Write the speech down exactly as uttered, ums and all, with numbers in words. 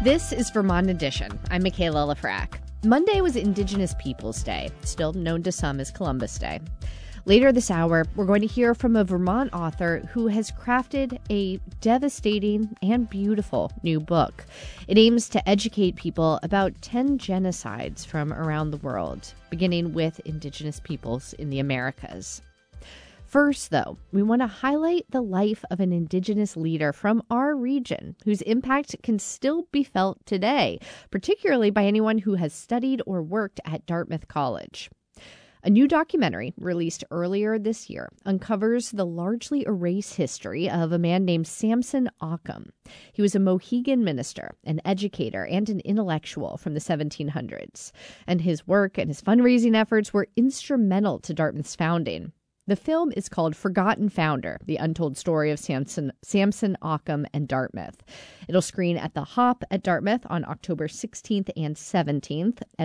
This is Vermont Edition. I'm Michaela Lafrac. Monday was Indigenous Peoples Day, still known to some as Columbus Day. Later this hour, we're going to hear from a Vermont author who has crafted a devastating and beautiful new book. It aims to educate people about ten genocides from around the world, beginning with Indigenous peoples in the Americas. First, though, we want to highlight the life of an Indigenous leader from our region whose impact can still be felt today, particularly by anyone who has studied or worked at Dartmouth College. A new documentary released earlier this year uncovers the largely erased history of a man named Samson Occom. He was a Mohegan minister, an educator, and an intellectual from the seventeen hundreds, and his work and his fundraising efforts were instrumental to Dartmouth's founding. The film is called Forgotten Founder, The Untold Story of Samson, Samson Occom and Dartmouth. It'll screen at the Hop at Dartmouth on October sixteenth and seventeenth,